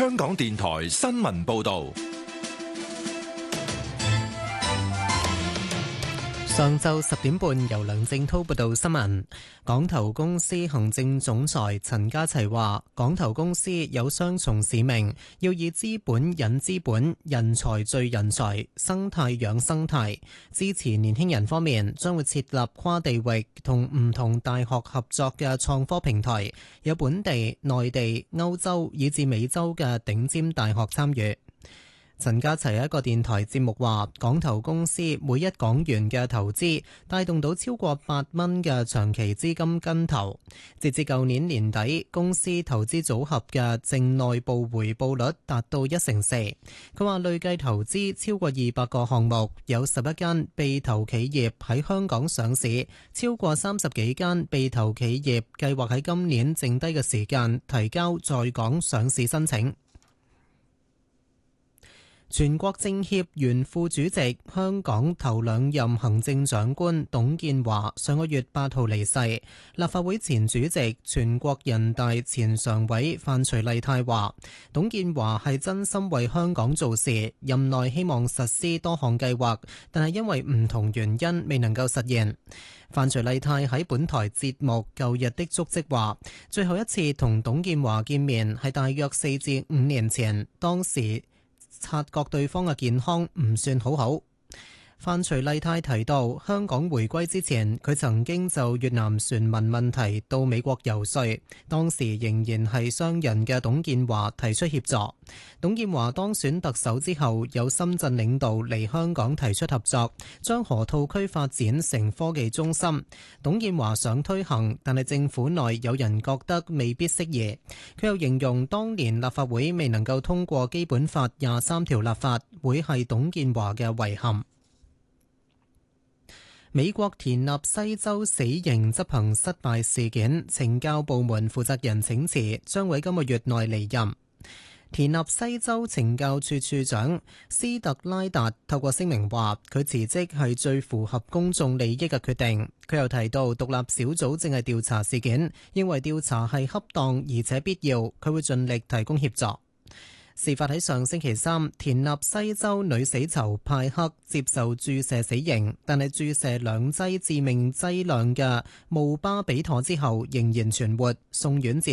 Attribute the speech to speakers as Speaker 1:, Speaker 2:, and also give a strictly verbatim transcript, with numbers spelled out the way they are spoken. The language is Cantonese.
Speaker 1: 香港電台新聞報道。
Speaker 2: 上晝十點半，由梁正滔報道新聞。港投公司行政總裁陳家齊話，港投公司有雙重使命，要以資本引資本，人才聚人才，生態養生態。支持年輕人方面，將會設立跨地域同唔同大學合作嘅創科平台，有本地、內地、歐洲以至美洲嘅頂尖大學參與。陳家齊喺一個電台節目話，港投公司每一港元嘅投資帶動到超過八蚊嘅長期資金跟投。截至舊年年底，公司投資組合嘅淨內部回報率達到一成四。佢話累計投資超過二百個項目，有十一間被投企業喺香港上市，超過三十幾間被投企業計劃喺今年剩低嘅時間提交在港上市申請。全國政協原副主席、香港頭兩任行政長官董建華上個月八號離世。立法會前主席、全國人大前常委范徐麗泰話，董建華係真心為香港做事，任內希望實施多項計劃，但係因為唔同原因未能夠實現。范徐麗泰喺本台節目《舊日的足跡》話，最後一次同董建華見面係大約四至五年前，當時察覺對方嘅健康唔算好好。范徐麗泰提到，香港回歸之前，佢曾經就越南船民問題到美國游說，當時仍然係商人嘅董建華提出協助。董建華當選特首之後，有深圳領導嚟香港提出合作，將河套區發展成科技中心。董建華想推行，但係政府內有人覺得未必適宜。佢又形容當年立法會未能夠通過基本法廿三條立法，會係董建華嘅遺憾。美國田納西州死刑執行失敗事件，懲教部門負責人請辭，將會今個月內離任。田納西州懲教處處長斯特拉達透過聲明話，佢辭職係最符合公眾利益嘅決定。佢又提到，獨立小組正係調查事件，認為調查係恰當而且必要，佢會盡力提供協助。事發喺上星期三，田納西州女死囚派克接受注射死刑，但係注射兩劑致命劑量嘅姆巴比妥之後仍然存活，送院治